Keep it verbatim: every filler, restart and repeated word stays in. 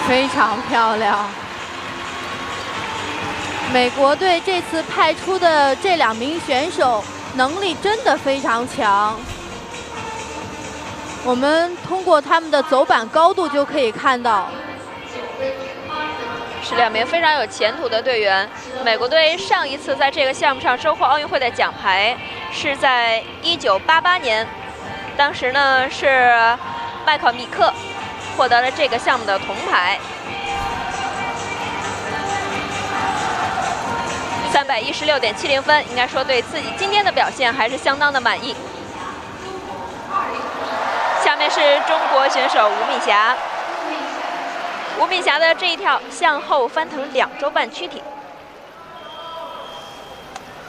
非常漂亮。美国队这次派出的这两名选手能力真的非常强。我们通过他们的走板高度就可以看到， 是两名非常有前途的队员。美国队上一次在这个项目上收获奥运会的奖牌是在一九八八年，当时呢是麦考米克获得了这个项目的铜牌。三百一十六点七零分，应该说对自己今天的表现还是相当的满意。下面是中国选手吴敏霞，吴敏霞的这一跳向后翻腾两周半躯体。